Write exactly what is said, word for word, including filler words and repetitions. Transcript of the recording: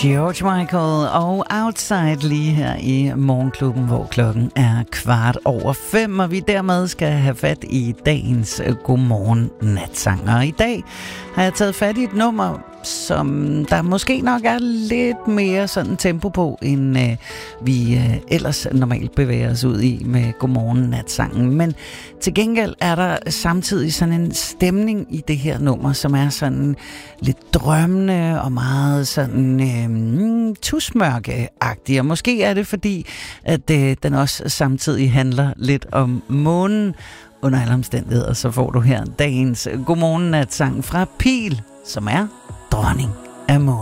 George Michael og Outside lige her i Morgenklubben, hvor klokken er kvart over fem, og vi dermed skal have fat i dagens Godmorgen Natsang. Og i dag har jeg taget fat i et nummer, som der måske nok er lidt mere sådan tempo på, end øh, vi øh, ellers normalt bevæger os ud i med Godmorgen Natsangen. Men til gengæld er der samtidig sådan en stemning i det her nummer, som er sådan lidt drømmende og meget sådan øh, tusmørke-agtig. Og måske er det fordi, at øh, den også samtidig handler lidt om månen. Under alle omstændigheder, så får du her dagens Godmorgen Natsang fra Pil, som er dronning af månen.